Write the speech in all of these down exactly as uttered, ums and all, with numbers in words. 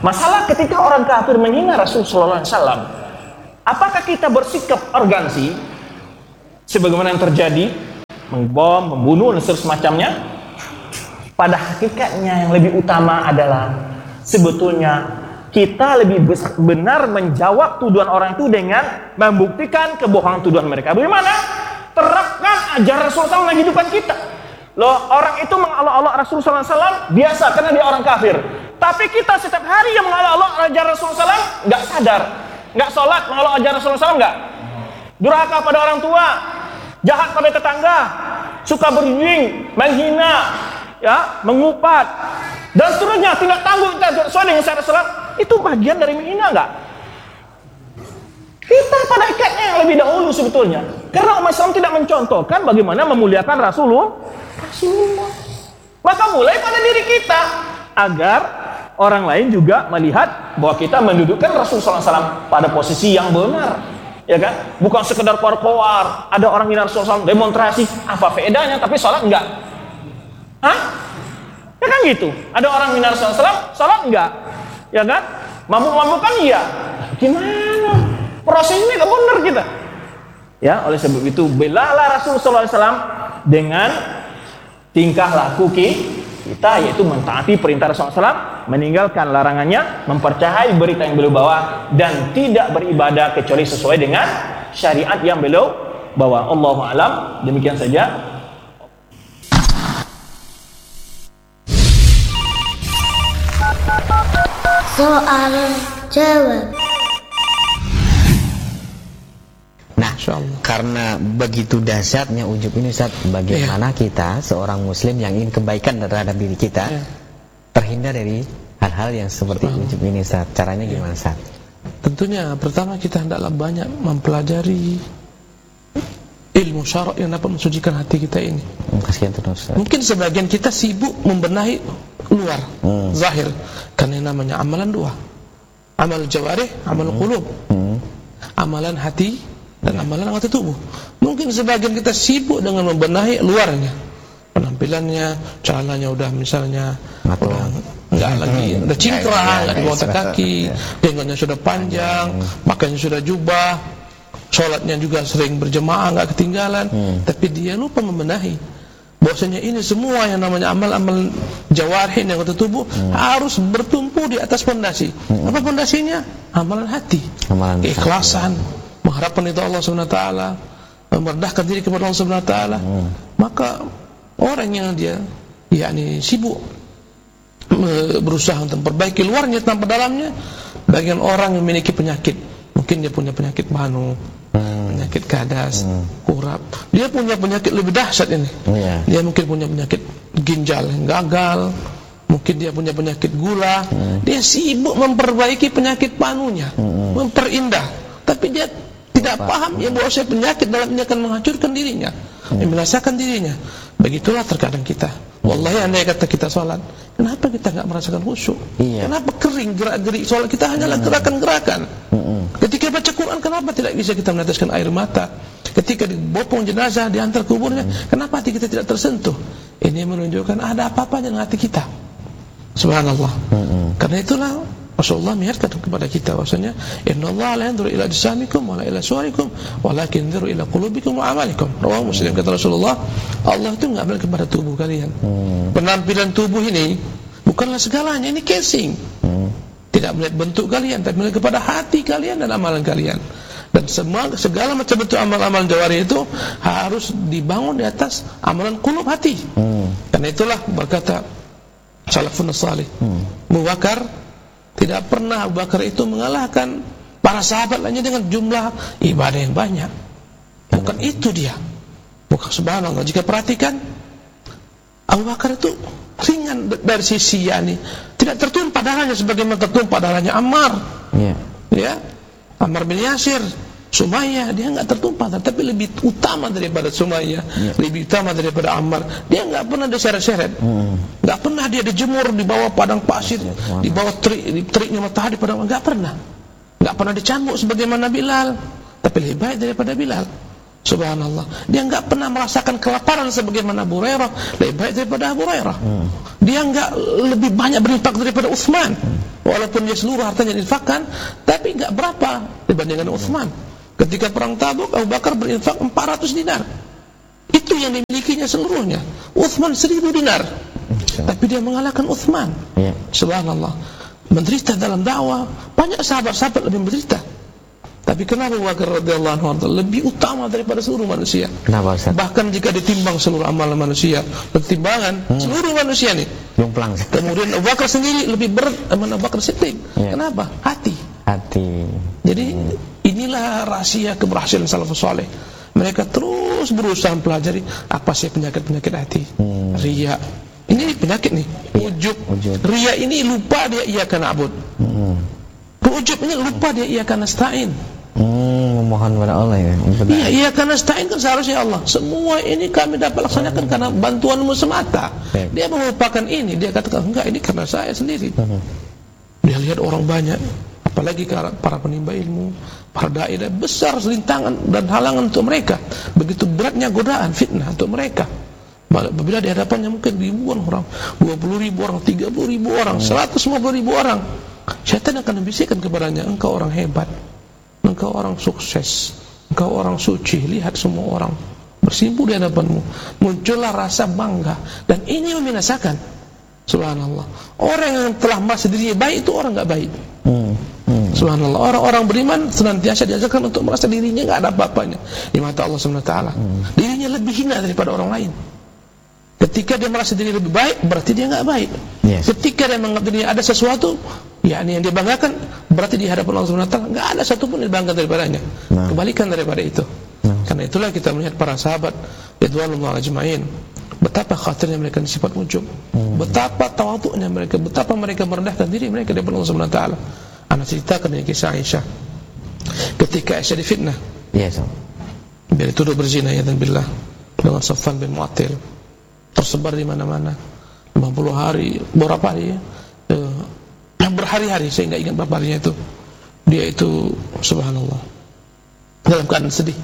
Masalah ketika orang kafir menghina Rasul sallallahu alaihi wasallam, apakah kita bersikap arogansi sebagaimana yang terjadi, membom, membunuh dan semacamnya? Pada hakikatnya yang lebih utama adalah sebetulnya kita lebih benar menjawab tuduhan orang itu dengan membuktikan kebohongan tuduhan mereka. Bagaimana? Terapkan ajaran Rasulullah sallallahu alaihi wasallam dalam kehidupan kita. Loh, orang itu mengalok-alok Rasulullah sallallahu alaihi wasallam biasa karena dia orang kafir. Tapi kita setiap hari yang mengalok-alok ajaran Rasulullah sallallahu alaihi wasallam nggak sadar, nggak sholat mengalok ajaran Rasulullah sallallahu alaihi wasallam nggak. Durhaka pada orang tua, jahat pada tetangga, suka berjing, menghina, ya, mengupat dan seterusnya, tidak tangguh tidak sesuai dengan syariat Islam. Itu bagian dari menghina nggak? Kita pada ikatnya yang lebih dahulu sebetulnya, karena umat Islam tidak mencontohkan bagaimana memuliakan Rasulullah. Rasulullah. Maka mulai pada diri kita agar orang lain juga melihat bahwa kita mendudukkan Rasulullah sallallahu alaihi wasallam pada posisi yang benar, ya kan? Bukan sekedar keluar-keluar, ada orang hina Rasulullah sallallahu alaihi wasallam, demonstrasi, apa faedahnya tapi sholat enggak? Hah? Ya kan gitu. Ada orang hina Rasulullah sallallahu alaihi wasallam, sholat enggak? Ya kan? Mabuk-mabukan iya. Gimana? Prosesnya enggak benar kita. Ya, oleh sebab itu belalah Rasulullah sallallahu alaihi wasallam dengan tingkah laku kita, yaitu mentaati perintah Rasulullah sallallahu alaihi wasallam, meninggalkan larangannya, mempercayai berita yang beliau bawa, dan tidak beribadah kecuali sesuai dengan syariat yang beliau bawa. Allahu a'lam. Demikian saja. Soal jawab. Nah, karena begitu dahsyatnya ujub ini, Ustaz, bagaimana yeah. kita seorang muslim yang ingin kebaikan terhadap diri kita yeah. terhindar dari hal-hal yang seperti oh. ujub ini, Ustaz? Caranya yeah. gimana, Ustaz? Tentunya pertama kita hendaklah banyak mempelajari ilmu syarak yang dapat mensucikan hati kita ini. Kasihan terus, Ustaz. Mungkin sebagian kita sibuk membenahi luar, hmm. zahir, karena yang namanya amalan dua, amal jawarih, amal qulub, hmm. amalan hati dan amalan anggota tubuh. Mungkin sebagian kita sibuk dengan membenahi luarnya, penampilannya, celananya udah misalnya Matu. udah enggak lagi, udah cingkrang, enggak di bawah kaki, jenggotnya sudah panjang, pakaiannya sudah jubah, sholatnya juga sering berjemaah, enggak ketinggalan, hmm. tapi dia lupa membenahi bahwasanya ini semua yang namanya amal-amal jawarih yang anggota tubuh hmm. harus bertumpu di atas pondasi. Hmm. Apa pondasinya? Amalan hati, amalan keikhlasan, hati. Mengharapkan itu Allah subhanahu wa taala, merendahkan diri kepada Allah subhanahu wa taala. Hmm. Maka orang yang dia yakni sibuk berusaha untuk memperbaiki luarnya tanpa dalamnya, bagian orang yang memiliki penyakit, mungkin dia punya penyakit manu, hmm. penyakit gadas, hmm. kurap, dia punya penyakit lebih dahsyat ini. Yeah. Dia mungkin punya penyakit ginjal yang gagal, mungkin dia punya penyakit gula, hmm. dia sibuk memperbaiki penyakit panunya, hmm. memperindah, tapi dia tidak Bapak. paham ya bahwa saya penyakit dalam ini akan menghancurkan dirinya, hmm. membinasakan dirinya. Begitulah terkadang kita. Wallahi andai kata kita sholat, kenapa kita enggak merasakan khusyuk? Iya. Kenapa kering gerak-gerik sholat kita hanyalah gerakan-gerakan? Hmm. Ketika baca Quran, kenapa tidak bisa kita meneteskan air mata? Ketika dibopong jenazah diantar kuburnya, hmm. kenapa hati kita tidak tersentuh? Ini menunjukkan ada apa-apa dengan hati kita. Subhanallah. Hmm. Karena itulah Rasulullah mengingatkan kepada kita bahwasanya innallaha la yanzuru ila ajsamikum wala ila suwarikum walakin yanzuru ila qulubikum wa amalikum. Rawahu Muslim. Kata Rasulullah, Allah itu enggak melihat kepada tubuh kalian. Hmm. Penampilan tubuh ini bukanlah segalanya, ini casing. Hmm. Tidak melihat bentuk kalian, tapi melihat kepada hati kalian dan amalan kalian. Dan semua segala macam bentuk amal-amal jawarih itu harus dibangun di atas amalan qulub, hati. Hmm. Karena itulah berkata salafun salih, hmm. Abu Bakar tidak pernah Abu Bakar itu mengalahkan para sahabat lainnya dengan jumlah ibadah yang banyak. Bukan itu dia. Bukan, subhanallah. Jika perhatikan, Abu Bakar itu ringan dari sisi yani tidak tertumpah darahnya sebagaimana tertumpah darahnya Ammar. Yeah. Ya, Ammar bin Yasir, Sumayyah, dia enggak tertumpah, tapi lebih utama daripada Sumayyah, yeah. lebih utama daripada Ammar. Dia enggak pernah diseret-seret, hmm. enggak pernah dia dijemur di bawah padang pasir, yeah. di bawah terik, teriknya matahari padang, enggak pernah. Enggak pernah dicambuk sebagaimana Bilal, tapi lebih baik daripada Bilal. Subhanallah. Dia enggak pernah merasakan kelaparan sebagaimana Abu Hurairah, lebih baik daripada Abu Hurairah. Hmm. Dia enggak lebih banyak berinfak daripada Utsman. Hmm. Walaupun dia seluruh hartanya diinfakkan, tapi enggak berapa dibandingkan Utsman. Ketika perang Tabuk, Abu Bakar berinfak empat ratus dinar. Itu yang dimilikinya seluruhnya. Utsman seribu dinar. Tapi dia mengalahkan Utsman. Ya. Subhanallah. Menderita dalam dakwah, banyak sahabat-sahabat lebih menderita. Tapi kenapa Abu Bakar radhiyallahu anhu lebih utama daripada seluruh manusia? Kenapa Ustaz? Bahkan jika ditimbang seluruh amalan manusia, pertimbangan hmm. seluruh manusia nih. Jomplang. Kemudian Abu Bakar sendiri lebih berat daripada Abu Bakar Siddiq. Ya. Kenapa? Hati. Hati. Jadi hmm. inilah rahasia keberhasilan salafus saleh. Mereka terus berusaha mempelajari apa sih penyakit-penyakit hati. Hmm. Riya. Ini penyakit nih. Ujub. Ujub. Riya ini lupa dia iyyaka na'bud. Hmm. Ujub ini lupa dia iyyaka nasta'in. Hmm, memohon kepada Allah ya. Iya, iyyaka nasta'in kan seharusnya Allah. Semua ini kami dapat laksanakan hmm. karena bantuanmu semata. Baik. Dia melupakan ini, dia katakan enggak, ini karena saya sendiri. Hmm. Dia lihat orang banyak, apalagi para penimba ilmu, para dai, besar rintangan dan halangan untuk mereka. Begitu beratnya godaan, fitnah untuk mereka. Apabila di hadapannya mungkin ribuan orang, dua puluh ribu orang, tiga puluh ribu orang, seratus lima puluh ribu orang, syaitan akan membisikkan kepadanya, engkau orang hebat, engkau orang sukses, engkau orang suci, lihat semua orang bersimpu di hadapanmu. Muncullah rasa bangga, dan ini membinasakan. Subhanallah. Orang yang telah merasa dirinya baik itu orang enggak baik. Hmm. Hmm. Subhanallah. Orang-orang beriman senantiasa diajarkan untuk merasa dirinya enggak ada apa-apanya di mata Allah Subhanahu wa taala. Hmm. Dirinya lebih hina daripada orang lain. Ketika dia merasa diri lebih baik, berarti dia enggak baik. Yes. Ketika dia menganggap dirinya ada sesuatu, yakni yang dia banggakan, berarti di hadapan Allah Subhanahu wa taala enggak ada satupun yang dibanggakan daripadanya. Nah. Kebalikan daripada itu. Nah. Karena itulah kita melihat para sahabat radhiyallahu ajma'in, betapa khatirnya mereka di sifat ujub, hmm. betapa tawadhu'nya mereka, betapa mereka merendahkan diri mereka di hadapan Allah Subhanahu wa taala. Ana ceritakan dari kisah Aisyah. Ketika Aisyah difitnah. Yes. Dia dituduh berzina ya dan billah dengan Safwan bin Mu'attil. Tersebar di mana-mana. lima puluh hari, berapa hari ya? Eh, berhari-hari, saya enggak ingat berapa harinya itu. Dia itu subhanallah dalam keadaan sedih.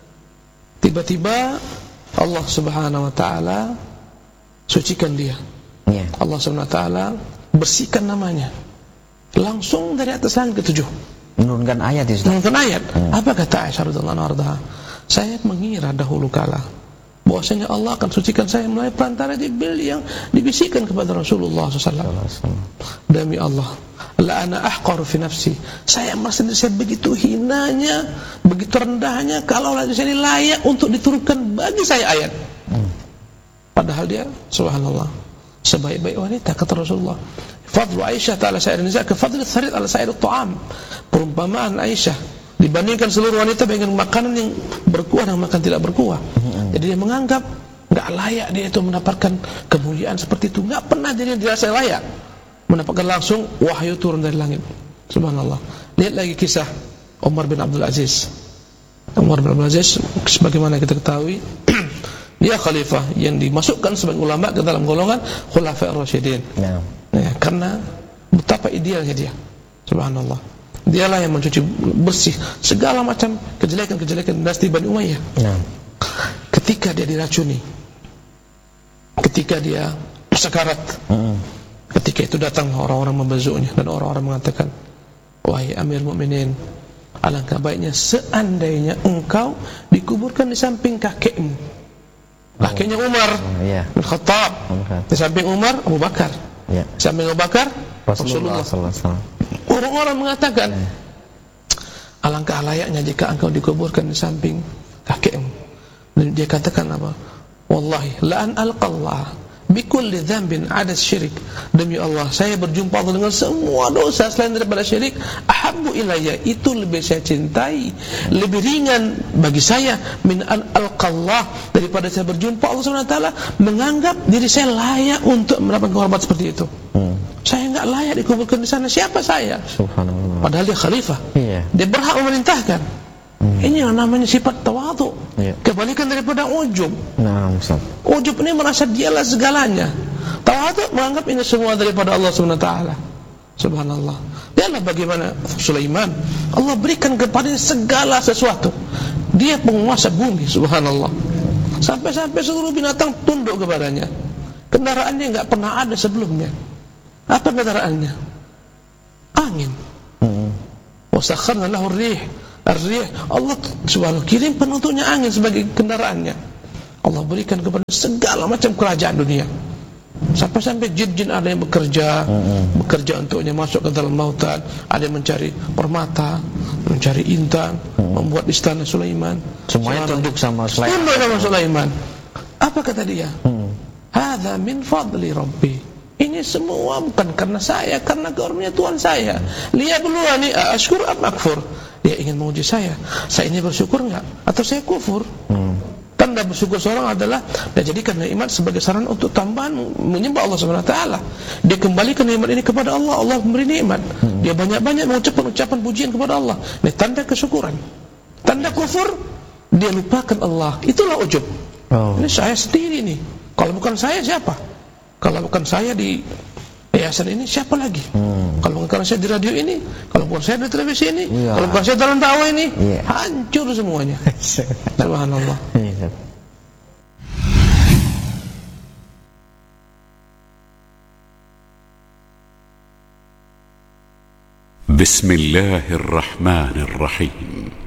Tiba-tiba Allah Subhanahu wa taala sucikan dia. Yeah. Allah Subhanahu wa taala bersihkan namanya. Langsung dari atas langit ketujuh. Menurunkan ayat itu. Menurunkan ayat. Hmm. Apa kata Aisyah radhiyallahu anha? Saya mengira dahulu kala bahwasanya Allah akan sucikan saya melalui perantara Jibril yang dibisikkan kepada Rasulullah sallallahu alaihi wasallam. Demi Allah, la ana ahqaru fi nafsi. Saya merasa diri saya begitu hinanya, begitu rendahnya kalau saya ini layak untuk diturunkan bagi saya ayat. Hmm. Padahal dia subhanallah sebaik-baik wanita, kata Rasulullah. Fadlu Aisyah ta'ala sa'ir nisa ka fadli tharid ala sa'ir at-ta'am. Perumpamaan Aisyah dibandingkan seluruh wanita dengan makanan yang berkuah dan makan tidak berkuah. Hmm. Jadi dia menganggap enggak layak dia itu mendapatkan kemuliaan seperti itu. Enggak pernah jadi dirasa layak mendapatkan langsung wahyu turun dari langit. Subhanallah. Lihat lagi kisah Umar bin Abdul Aziz. Umar bin Abdul Aziz sebagaimana kita ketahui dia khalifah yang dimasukkan sebagai ulama ke dalam golongan Khulafaur Rasyidin. Ya. Ya, karena betapa idealnya dia. Subhanallah. Dialah yang mencuci bersih segala macam kejelekan-kejelekan dinasti Bani Umayyah. Ya. Ketika dia diracuni, ketika dia sekarat, uh-uh. ketika itu datang orang-orang membazuknya dan orang-orang mengatakan, wahai Amir Mukminin, alangkah baiknya seandainya engkau dikuburkan di samping kakekmu. Kakeknya Umar oh, yeah. bin Khattab, okay. Di samping Umar Abu Bakar, yeah. Di samping Abu Bakar Rasulullah, Rasulullah. Orang-orang mengatakan, yeah. alangkah layaknya jika engkau dikuburkan di samping kakekmu. Dan dia katakan apa? Wallahi la an alqallah bikulli dhanbin ada syirik. Demi Allah, saya berjumpa dengan semua dosa selain daripada syirik. Ahabbu ilayya, itu lebih saya cintai, lebih ringan bagi saya min an alqallah, daripada saya berjumpa Allah Subhanahu wa taala menganggap diri saya layak untuk mendapatkan kehormatan seperti itu. Hmm. Saya enggak layak dikuburkan di sana. Siapa saya? Subhanallah. Padahal dia khalifah. Iya. Dia berhak memerintahkan. Hmm. Ini yang namanya sifat tawadhu. Ya. Kebalikan daripada ujub. Nah, Ustaz. Ujub ini merasa dialah segalanya. Tawadhu menganggap ini semua daripada Allah Subhanahu wa taala. Subhanallah. Dialah bagaimana Sulaiman, Allah berikan kepadanya segala sesuatu. Dia penguasa bumi, subhanallah. Sampai-sampai seluruh binatang tunduk kepadanya. Kendaraannya enggak pernah ada sebelumnya. Apa kendaraannya? angin. Wasakharna lahu ar-rih. Ar-rih, Allah subhanahu kirim penuntunnya angin sebagai kendaraannya. Allah berikan kepada segala macam kerajaan dunia. Sampai-sampai jin-jin ada yang bekerja, mm-hmm. bekerja untuknya masuk ke dalam lautan, ada yang mencari permata, mencari intan, mm-hmm. membuat istana Sulaiman. Semuanya tunduk sama Sulaiman. Tunduk sama Sulaiman. Apa kata dia? Hadza min fadli Rabbi. Ini semua bukan karena saya, karena karunia Tuhan saya. Lihat dulu ani ashkur am akfur. Dia ingin menguji saya. Saya ini bersyukur enggak atau saya kufur? Hmm. Tanda bersyukur seorang adalah dia jadikan nikmat sebagai saran untuk tambahan menyembah Allah Subhanahu wa taala. Dia kembalikan nikmat ini kepada Allah, Allah memberi nikmat. Hmm. Dia banyak-banyak mengucapkan ucapan pujian kepada Allah. Ini tanda kesyukuran. Tanda kufur, dia lupakan Allah. Itulah ujub. Oh. Ini saya sendiri nih. Kalau bukan saya siapa? Kalau bukan saya di yayasan ini siapa lagi? Hmm. Kalau bukan saya di radio ini, kalau bukan saya di televisi ini, ya. Kalau bukan saya dalam dakwah ini, ya. Hancur semuanya. Subhanallah. Ya. Bismillahirrahmanirrahim.